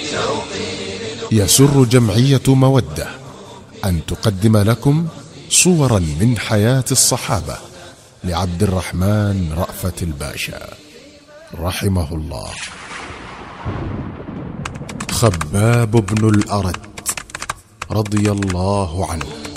يسر جمعية مودة أن تقدم لكم صورا من حياة الصحابة لعبد الرحمن رأفت الباشا رحمه الله. خباب بن الأرت رضي الله عنه.